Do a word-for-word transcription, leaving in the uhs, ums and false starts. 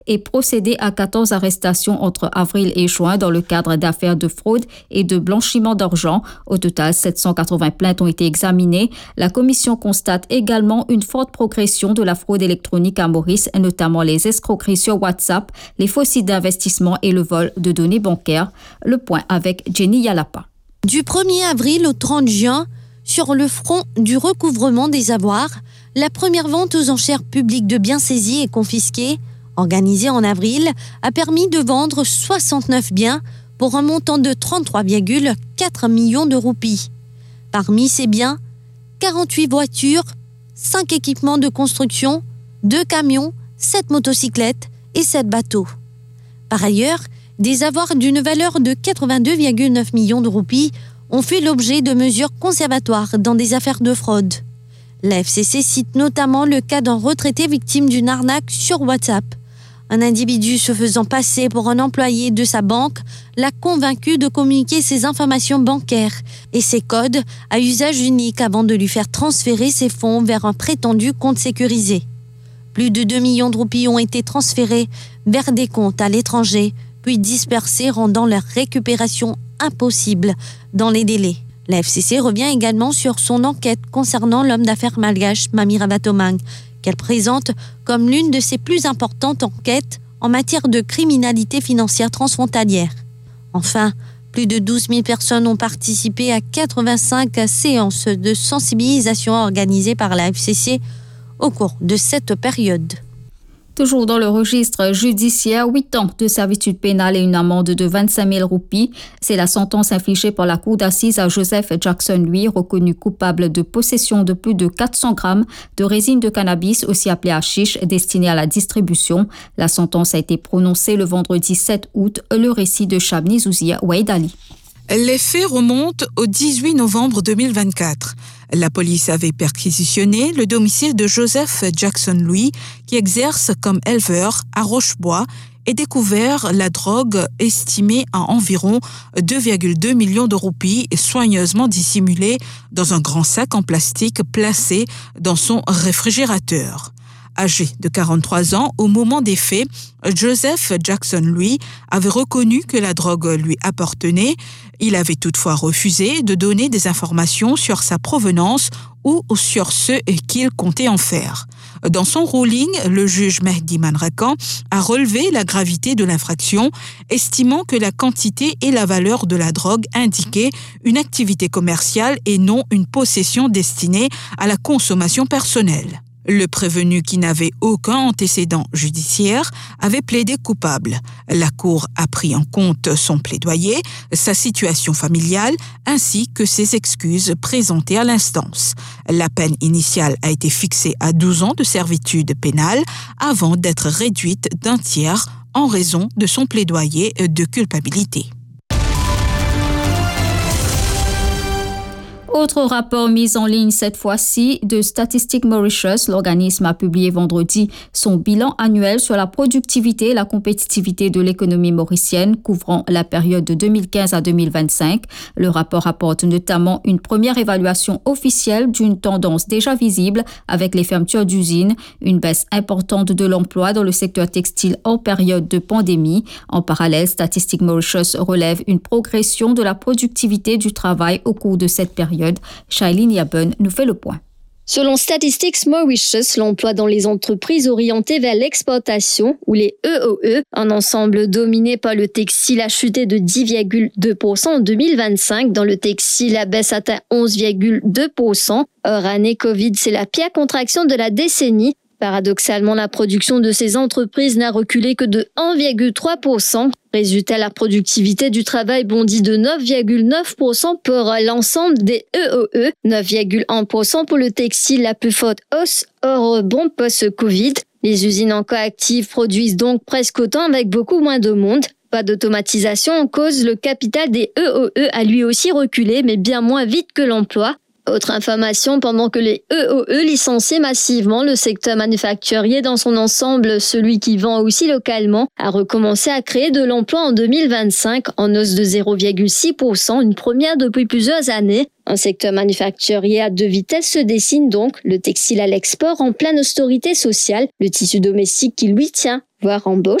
et procédé à quatorze arrestations entre avril et juin dans le cadre d'affaires de fraude et de blanchiment d'argent. Au total, sept cent quatre-vingts plaintes ont été examinées. La commission constate également une forte progression de la fraude électronique à Maurice, notamment les escroqueries sur WhatsApp, les faux sites d'investissement et le vol de données bancaires. Le point avec Jenny Yalapa. Du premier avril au trente juin, sur le front du recouvrement des avoirs, la première vente aux enchères publiques de biens saisis et confisqués, organisée en avril, a permis de vendre soixante-neuf biens pour un montant de trente-trois virgule quatre millions de roupies. Parmi ces biens, quarante-huit voitures, cinq équipements de construction, deux camions, sept motocyclettes et sept bateaux. Par ailleurs, des avoirs d'une valeur de quatre-vingt-deux virgule neuf millions de roupies ont fait l'objet de mesures conservatoires dans des affaires de fraude. La F C C cite notamment le cas d'un retraité victime d'une arnaque sur WhatsApp. Un individu se faisant passer pour un employé de sa banque l'a convaincu de communiquer ses informations bancaires et ses codes à usage unique avant de lui faire transférer ses fonds vers un prétendu compte sécurisé. Plus de deux millions de roupies ont été transférés vers des comptes à l'étranger, puis dispersés, rendant leur récupération impossible dans les délais. La F C C revient également sur son enquête concernant l'homme d'affaires malgache Mamira Batomang, qu'elle présente comme l'une de ses plus importantes enquêtes en matière de criminalité financière transfrontalière. Enfin, plus de douze mille personnes ont participé à quatre-vingt-cinq séances de sensibilisation organisées par la F C C au cours de cette période. Toujours dans le registre judiciaire, huit ans de servitude pénale et une amende de vingt-cinq mille roupies. C'est la sentence infligée par la cour d'assises à Joseph Jackson Louis, reconnu coupable de possession de plus de quatre cents grammes de résine de cannabis, aussi appelée hashish, destinée à la distribution. La sentence a été prononcée le vendredi sept août. Le récit de Chabni Zouzia Ouaïdali. Les faits remontent au dix-huit novembre deux mille vingt-quatre. La police avait perquisitionné le domicile de Joseph Jackson Louis, qui exerce comme éleveur à Rochebois, et découvert la drogue estimée à environ deux virgule deux millions de roupies, soigneusement dissimulée dans un grand sac en plastique placé dans son réfrigérateur. Âgé de quarante-trois ans, au moment des faits, Joseph Jackson Louis avait reconnu que la drogue lui appartenait. Il avait toutefois refusé de donner des informations sur sa provenance ou sur ce qu'il comptait en faire. Dans son ruling, le juge Mehdi Manrakan a relevé la gravité de l'infraction, estimant que la quantité et la valeur de la drogue indiquaient une activité commerciale et non une possession destinée à la consommation personnelle. Le prévenu, qui n'avait aucun antécédent judiciaire, avait plaidé coupable. La Cour a pris en compte son plaidoyer, sa situation familiale, ainsi que ses excuses présentées à l'instance. La peine initiale a été fixée à douze ans de servitude pénale avant d'être réduite d'un tiers en raison de son plaidoyer de culpabilité. Autre rapport mis en ligne cette fois-ci de Statistics Mauritius, l'organisme a publié vendredi son bilan annuel sur la productivité et la compétitivité de l'économie mauricienne couvrant la période de deux mille quinze à deux mille vingt-cinq. Le rapport apporte notamment une première évaluation officielle d'une tendance déjà visible avec les fermetures d'usines, une baisse importante de l'emploi dans le secteur textile hors période de pandémie. En parallèle, Statistics Mauritius relève une progression de la productivité du travail au cours de cette période. Shailene Yaben nous fait le point. Selon Statistics Mauritius, l'emploi dans les entreprises orientées vers l'exportation, ou les E O E, un ensemble dominé par le textile, a chuté de dix virgule deux pour cent en deux mille vingt-cinq. Dans le textile, la baisse atteint onze virgule deux pour cent. Hors année Covid, c'est la pire contraction de la décennie. Paradoxalement, la production de ces entreprises n'a reculé que de un virgule trois pour cent. Résultat, la productivité du travail bondit de neuf virgule neuf pour cent pour l'ensemble des E O E, neuf virgule un pour cent pour le textile, la plus forte hausse hors rebond post-Covid. Les usines encore actives produisent donc presque autant avec beaucoup moins de monde. Pas d'automatisation en cause, le capital des E O E a lui aussi reculé, mais bien moins vite que l'emploi. Autre information, pendant que les E O E licencient massivement, le secteur manufacturier dans son ensemble, celui qui vend aussi localement, a recommencé à créer de l'emploi en deux mille vingt-cinq en hausse de zéro virgule six pour cent, une première depuis plusieurs années. Un secteur manufacturier à deux vitesses se dessine donc, le textile à l'export en pleine austérité sociale, le tissu domestique qui lui tient voire embauche.